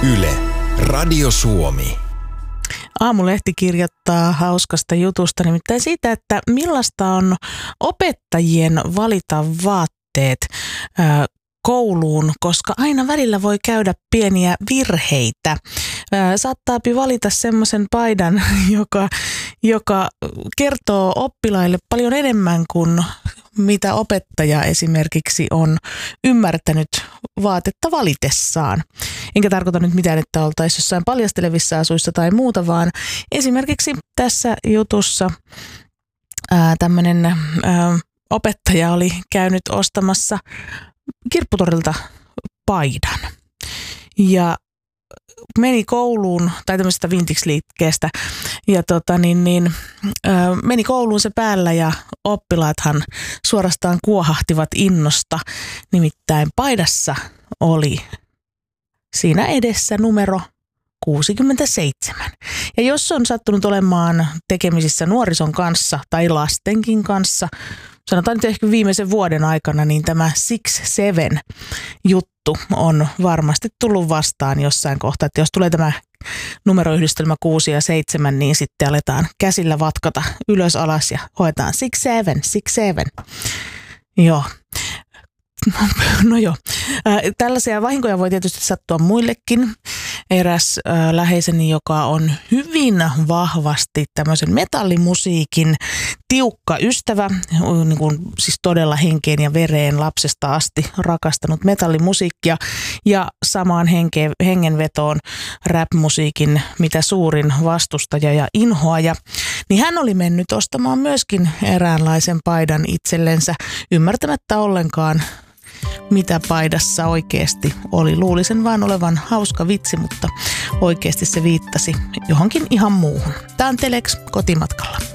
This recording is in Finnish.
Yle, Radio Suomi. Aamulehti kirjoittaa hauskasta jutusta, nimittäin siitä, että millaista on opettajien valita vaatteet kouluun, koska aina välillä voi käydä pieniä virheitä. Saattaapi valita semmoisen paidan, joka kertoo oppilaille paljon enemmän kuin mitä opettaja esimerkiksi on ymmärtänyt vaatetta valitessaan. Enkä tarkoita nyt mitään, että oltaisiin jossain paljastelevissa asuissa tai muuta, vaan esimerkiksi tässä jutussa tämmöinen opettaja oli käynyt ostamassa kirpputorilta paidan ja meni kouluun, tai tämmöisestä Vintage-liikkeestä, ja meni kouluun se päällä, ja oppilaathan suorastaan kuohahtivat innosta. Nimittäin paidassa oli siinä edessä numero 67. Ja jos on sattunut olemaan tekemisissä nuorison kanssa tai lastenkin kanssa, sanotaan nyt ehkä viimeisen vuoden aikana, niin tämä 6-7 juttu on varmasti tullut vastaan jossain kohtaa. Että jos tulee tämä numeroyhdistelmä 6 ja 7, niin sitten aletaan käsillä vatkata ylös alas ja hoetaan 6-7. Joo. No joo. Tällaisia vahinkoja voi tietysti sattua muillekin. Eräs läheiseni, joka on hyvin vahvasti tämmöisen metallimusiikin tiukka ystävä, niin kuin siis todella henkeen ja vereen lapsesta asti rakastanut metallimusiikkia ja samaan hengenvetoon rap-musiikin mitä suurin vastustaja ja inhoaja, niin hän oli mennyt ostamaan myöskin eräänlaisen paidan itsellensä ymmärtämättä ollenkaan, mitä paidassa oikeasti oli. Luulisin vaan olevan hauska vitsi, mutta oikeasti se viittasi johonkin ihan muuhun. Tämä on Telex kotimatkalla.